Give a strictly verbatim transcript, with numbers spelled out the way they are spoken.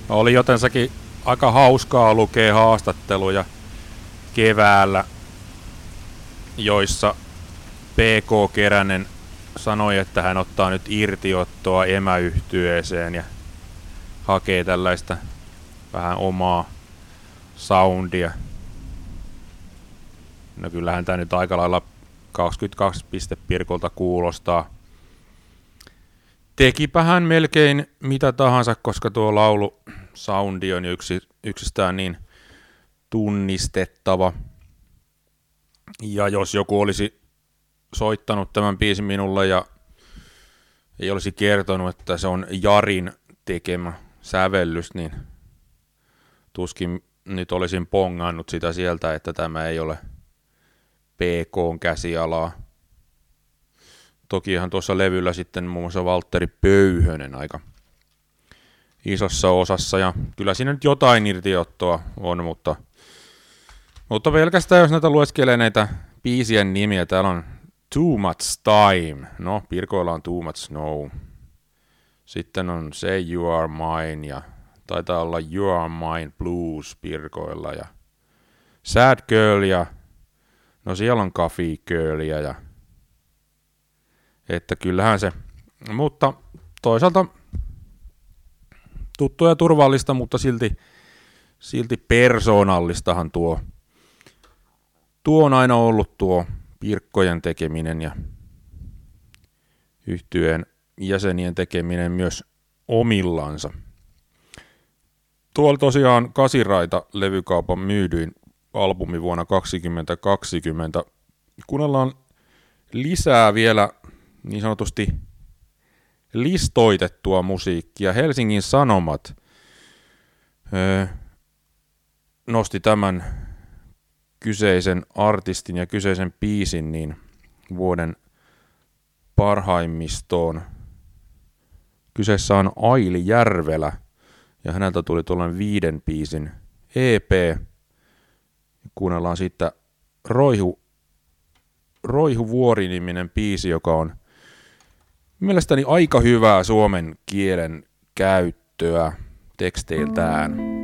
Oli jotensakin aika hauskaa lukea haastatteluja keväällä, joissa P K Keränen sanoi, että hän ottaa nyt irtiottoa emäyhtyeeseen ja hakee tällaista vähän omaa soundia. No kyllähän tää nyt aika lailla kaksikymmentäkaksi piste Pirkolta kuulostaa. Tekipä hän melkein mitä tahansa, koska tuo laulu soundi on yksi, yksistään niin tunnistettava. Ja jos joku olisi soittanut tämän biisin minulle ja ei olisi kertonut, että se on Jarin tekemä sävellys, niin tuskin nyt olisin pongannut sitä sieltä, että tämä ei ole P K:n käsialaa. Tokihan tuossa levyllä sitten muun muassa Valtteri Pöyhönen aika isossa osassa, ja kyllä siinä nyt jotain irtiottoa on, mutta, mutta pelkästään jos näitä lueskelee näitä biisien nimiä, täällä on Too Much Time, no Pirkoilla on Too Much Snow, sitten on Say You Are Mine, ja taitaa olla You Are Mine Blues Pirkoilla, ja Sad Girl, ja no siellä on Coffee Girlia, ja että kyllähän se, mutta toisaalta tuttua ja turvallista, mutta silti, silti persoonallistahan tuo, tuo on aina ollut tuo Pirkkojen tekeminen ja yhtyeen jäsenien tekeminen myös omillansa. Tuolla tosiaan Kasiraita levykaupan myydyin albumi vuonna kaksituhattakaksikymmentä. Kuunnellaan lisää vielä niin sanotusti listoitettua musiikkia. Helsingin Sanomat öö, nosti tämän kyseisen artistin ja kyseisen biisin niin vuoden parhaimmistoon. Kyseessä on Aili Järvelä ja häneltä tuli tuollainen viiden biisin E P. Kuunnellaan siitä Roihu, Roihuvuori-niminen biisi, joka on mielestäni aika hyvää suomen kielen käyttöä teksteiltään.